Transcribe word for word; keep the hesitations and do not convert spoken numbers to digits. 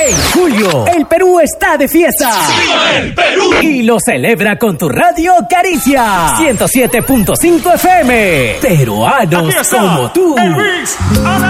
En julio, el Perú está de fiesta. ¡Viva el Perú! Y lo celebra con tu radio Caricia. ciento siete punto cinco F M. Peruanos como tú.